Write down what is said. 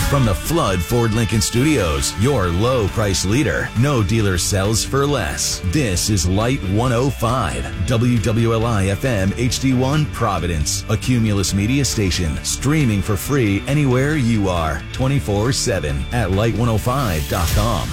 From the Flood Ford Lincoln Studios, your low price leader. No dealer sells for less. This is Light 105, WWLI FM HD1 Providence, a Cumulus media station, streaming for free anywhere you are, 24/7 at light105.com.